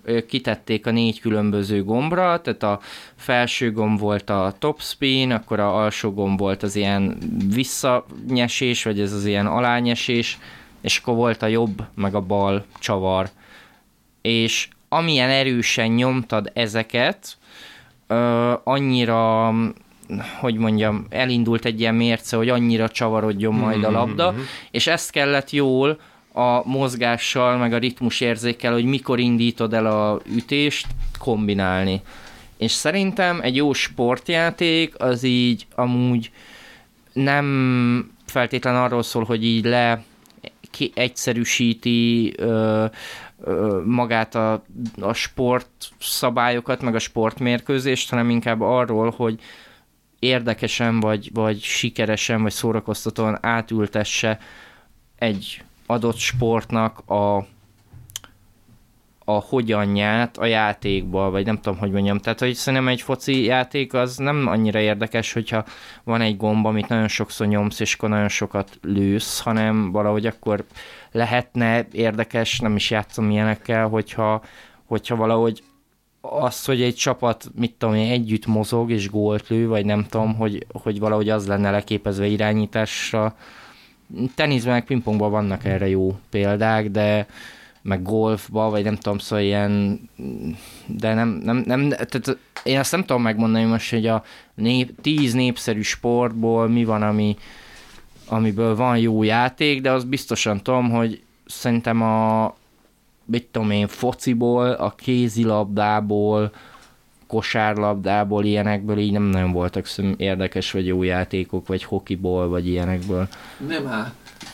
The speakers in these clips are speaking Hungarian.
kitették a 4 különböző gombra, tehát a felső gomb volt a topspin, akkor a alsó gomb volt az ilyen visszanyesés, vagy ez az ilyen alányesés, és akkor volt a jobb, meg a bal csavar. És amilyen erősen nyomtad ezeket, annyira, hogy mondjam, elindult egy ilyen mérce, hogy annyira csavarodjon majd a labda, és ezt kellett jól a mozgással, meg a ritmusérzékkel, hogy mikor indítod el a ütést, kombinálni. És szerintem egy jó sportjáték az így amúgy nem feltétlen arról szól, hogy így egyszerűsíti magát a sportszabályokat, meg a sportmérkőzést, hanem inkább arról, hogy érdekesen, vagy sikeresen, vagy szórakoztatóan átültesse egy adott sportnak a hogyanját a játékba, vagy nem tudom, hogy mondjam. Tehát, hogy szerintem egy foci játék az nem annyira érdekes, hogyha van egy gomb, amit nagyon sokszor nyomsz, és akkor nagyon sokat lősz, hanem valahogy akkor lehetne érdekes, nem is játszom ilyenekkel, hogyha valahogy az, hogy egy csapat, mit tudom én, együtt mozog és gólt lő, vagy nem tudom, hogy valahogy az lenne leképezve irányításra. Teniszben, meg pingpongban vannak erre jó példák, de meg golfba, vagy nem tudom, szóval ilyen, de nem tehát én azt nem tudom megmondani most, hogy a 10 népszerű sportból mi van, amiből van jó játék, de az biztosan tudom, hogy szerintem mit tudom én, fociból, a kézilabdából, kosárlabdából, ilyenekből így nem nagyon voltak érdekes vagy jó játékok, vagy hokiból, vagy ilyenekből. Nem áll.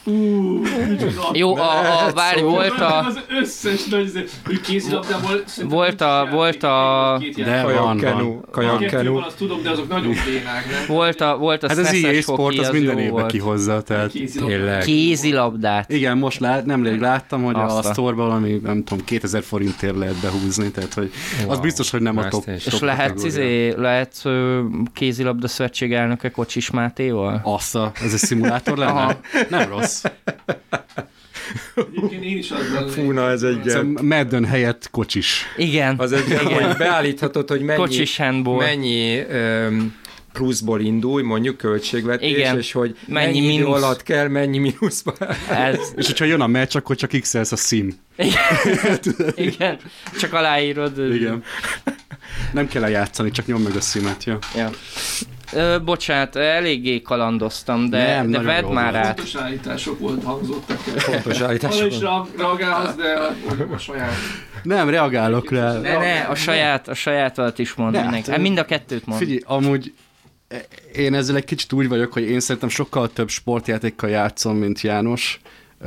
Jó, várj, volt a... Az összes nagy, hogy kézilabdából... Volt a... De van. Kajakkenu. Azt tudom, de azok nagyon bénák, nem? Volt a hát az EA Sport, az minden évben volt. kihozza, tehát tényleg. Kézilabdát. Igen, most nemrég láttam, hogy a sztorban valami, nem tudom, 2000 forintért lehet behúzni, tehát hogy az biztos, hogy nem a top. És lehet kézilabda szövetség elnöke Kocsis Mátéval? Ez egy szimulátor lenne? Nem rossz. Egyébként én is az lennék. Fúna, ez egy... Madden helyett kocsis. Igen. Az egy, hogy beállíthatod, hogy mennyi pluszból indulj, mondjuk költségvetés, igen. És hogy mennyi idő alatt kell, mennyi mínuszba. És hogyha jön a meccs, akkor csak x-elsz a szín. Igen. Csak aláírod. Igen. Nem kell játszani, csak nyom meg a szímet, jó? Ja. Bocsánat, eléggé kalandoztam, de vedd már át. Fontos állítások hangzottak el. Fontos állítások. Arra is reagálsz, de a saját. Nem, reagálok rá. Ne, a sajátodat is mond mindenki. Hát mind a kettőt mond. Figyelj, amúgy én ezzel egy kicsit úgy vagyok, hogy én szerintem sokkal több sportjátékkal játszom, mint János.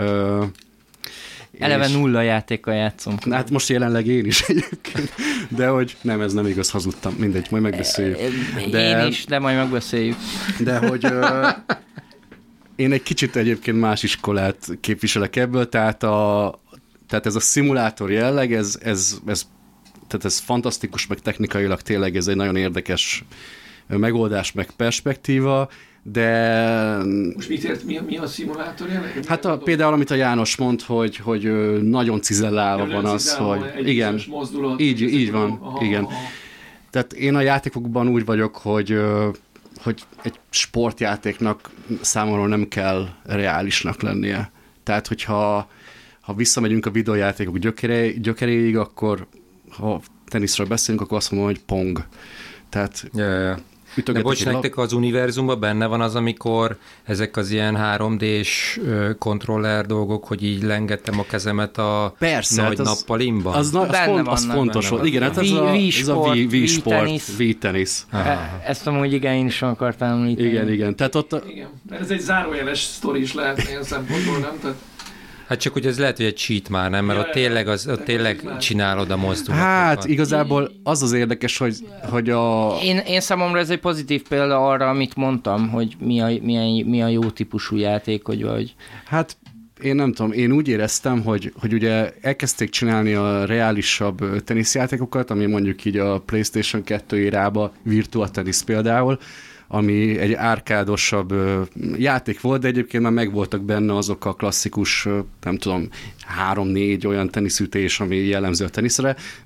Eleve 0 játékkal játszom. Hát most jelenleg én is egyébként. De hogy nem, ez nem igaz, hazudtam. Mindegy, majd megbeszéljük. Én is, de majd megbeszéljük. De hogy én egy kicsit egyébként más iskolát képviselek ebből, tehát ez a szimulátor jelleg, ez fantasztikus, meg technikailag tényleg ez egy nagyon érdekes megoldás, meg perspektíva, de... Most mit ért, mi a szimulátor jelleg? Hát például, amit a János mond, hogy nagyon cizellálva van az, hogy... Igen, mozdulat, így van, igen. Tehát én a játékokban úgy vagyok, hogy egy sportjátéknak számomra nem kell reálisnak lennie. Tehát, hogyha visszamegyünk a videójátékok gyökeréig, akkor ha teniszről beszélünk, akkor azt mondom, hogy pong. Tehát... De bocs, nektek az univerzumban benne van az, amikor ezek az ilyen 3D-s kontroller dolgok, hogy így lengettem a kezemet a nagy nappalimban? Az fontos volt. Igen, hát ez a Wii-sport, Wii-tenisz. Ezt amúgy igen, én is akartam említeni. Igen. Tehát ott... Igen. Ez egy zárójeles sztori is lehet ilyen szempontból, nem? Tehát... Hát csak, hogy ez lehet, hogy egy cheat már, nem? Mert ott tényleg csinálod a mozdulatokat. Hát igazából az érdekes, hogy a... Én számomra ez egy pozitív példa arra, amit mondtam, hogy mi a jó típusú játék, hogy... Hát én nem tudom, én úgy éreztem, hogy ugye elkezdték csinálni a reálisabb teniszjátékokat, ami mondjuk így a PlayStation 2 érába, Virtua Tennis például, ami egy árkádosabb játék volt, de egyébként már megvoltak benne azok a klasszikus, nem tudom, 3-4 olyan teniszütés, ami jellemző a teniszre,